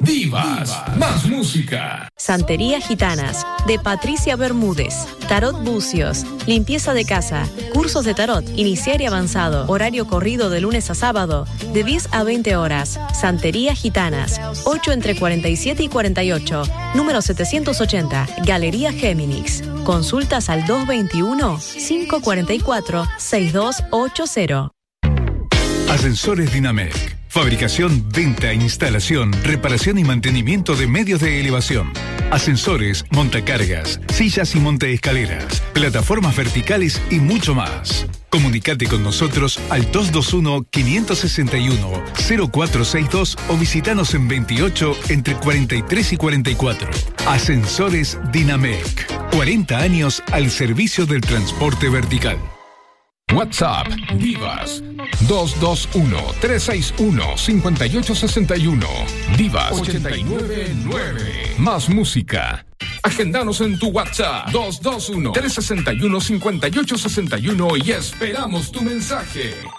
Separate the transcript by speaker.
Speaker 1: Divas, más música.
Speaker 2: Santería Gitanas, de Patricia Bermúdez. Tarot Bucios, limpieza de casa, cursos de tarot, iniciar y avanzado, horario corrido de lunes a sábado, de 10 a 20 horas. Santería Gitanas, 8 entre 47 y 48, número 780, Galería Géminis. Consultas al 221-544-6280.
Speaker 3: Ascensores Dinamec. Fabricación, venta, instalación, reparación y mantenimiento de medios de elevación. Ascensores, montacargas, sillas y montaescaleras, plataformas verticales y mucho más. Comunicate con nosotros al 221-561-0462 o visitanos en 28 entre 43 y 44. Ascensores Dinamec. 40 años al servicio del transporte vertical.
Speaker 1: WhatsApp Divas 221-361-5861. Divas 899. Más música. Agéndanos en tu WhatsApp 221-361-5861 y esperamos tu mensaje.